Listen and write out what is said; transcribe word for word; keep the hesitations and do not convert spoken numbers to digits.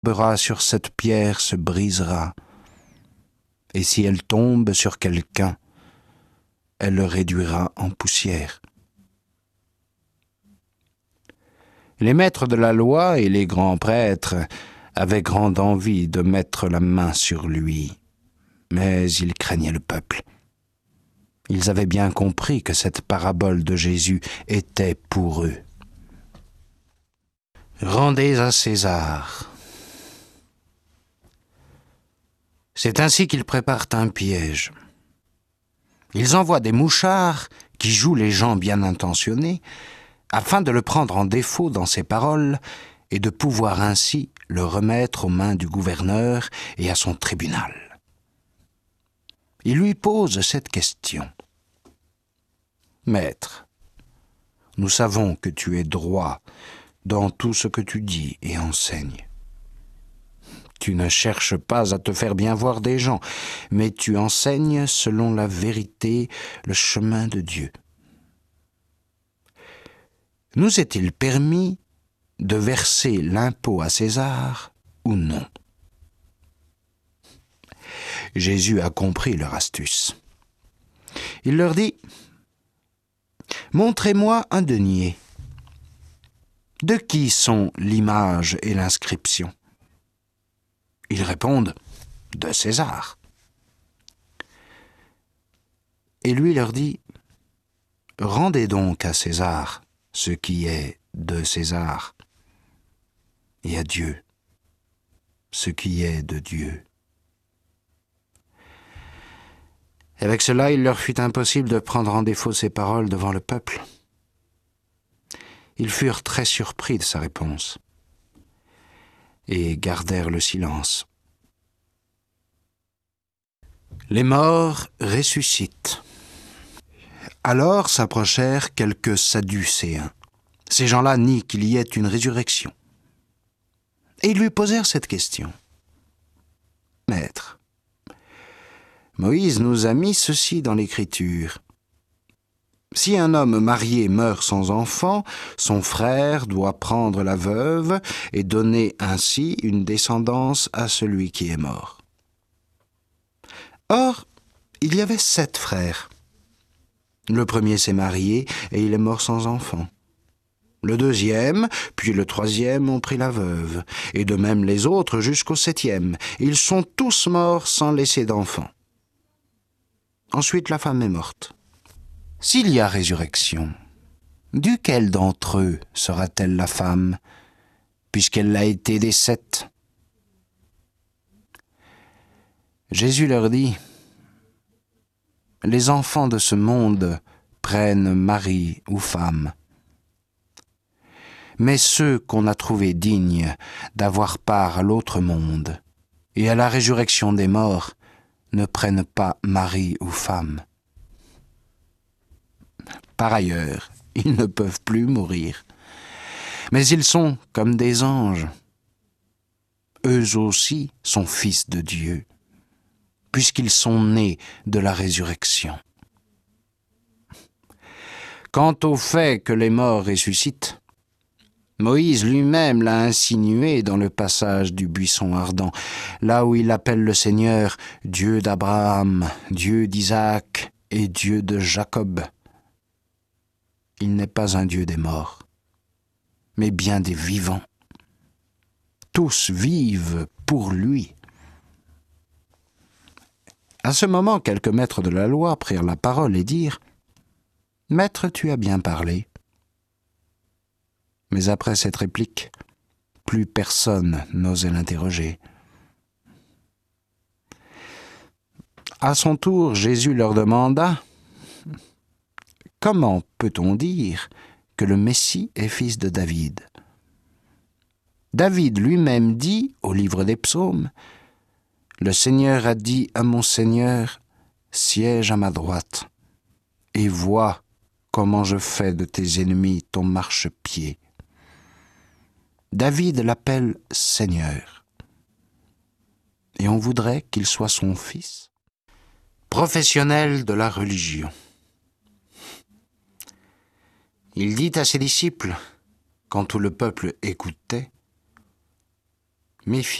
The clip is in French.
tombera sur cette pierre se brisera, et si elle tombe sur quelqu'un, elle le réduira en poussière. Les maîtres de la loi et les grands prêtres avaient grande envie de mettre la main sur lui, mais ils craignaient le peuple. Ils avaient bien compris que cette parabole de Jésus était pour eux. Rendez à César. C'est ainsi qu'ils préparent un piège. Ils envoient des mouchards qui jouent les gens bien intentionnés afin de le prendre en défaut dans ses paroles et de pouvoir ainsi le remettre aux mains du gouverneur et à son tribunal. Ils lui posent cette question. « Maître, nous savons que tu es droit dans tout ce que tu dis et enseignes. Tu ne cherches pas à te faire bien voir des gens, mais tu enseignes selon la vérité le chemin de Dieu. Nous est-il permis de verser l'impôt à César ou non ?» Jésus a compris leur astuce. Il leur dit « Montrez-moi un denier. De qui sont l'image et l'inscription ?» Ils répondent « De César. » Et lui leur dit « Rendez donc à César ce qui est de César, et à Dieu ce qui est de Dieu. » Avec cela, il leur fut impossible de prendre en défaut ses paroles devant le peuple. Ils furent très surpris de sa réponse et gardèrent le silence. Les morts ressuscitent. Alors s'approchèrent quelques Sadducéens. Ces gens-là nient qu'il y ait une résurrection. Et ils lui posèrent cette question. « Maître, Moïse nous a mis ceci dans l'Écriture. Si un homme marié meurt sans enfant, son frère doit prendre la veuve et donner ainsi une descendance à celui qui est mort. Or, il y avait sept frères. Le premier s'est marié et il est mort sans enfant. Le deuxième, puis le troisième ont pris la veuve, et de même les autres jusqu'au septième. Ils sont tous morts sans laisser d'enfant. Ensuite, la femme est morte. S'il y a résurrection, duquel d'entre eux sera-t-elle la femme, puisqu'elle l'a été des sept ?» Jésus leur dit « Les enfants de ce monde prennent mari ou femme. Mais ceux qu'on a trouvés dignes d'avoir part à l'autre monde et à la résurrection des morts ne prennent pas mari ou femme. Par ailleurs, ils ne peuvent plus mourir, mais ils sont comme des anges. Eux aussi sont fils de Dieu, puisqu'ils sont nés de la résurrection. Quant au fait que les morts ressuscitent, Moïse lui-même l'a insinué dans le passage du buisson ardent, là où il appelle le Seigneur Dieu d'Abraham, Dieu d'Isaac et Dieu de Jacob. Il n'est pas un Dieu des morts, mais bien des vivants. Tous vivent pour lui. À ce moment, quelques maîtres de la loi prirent la parole et dirent « Maître, tu as bien parlé. » Mais après cette réplique, plus personne n'osait l'interroger. À son tour, Jésus leur demanda « Comment peut-on dire que le Messie est fils de David ? David lui-même dit au livre des psaumes « Le Seigneur a dit à mon Seigneur, siège à ma droite, et vois comment je fais de tes ennemis ton marchepied. » David l'appelle Seigneur. Et on voudrait qu'il soit son fils. Professionnel de la religion. Il dit à ses disciples, quand tout le peuple écoutait, Méfie.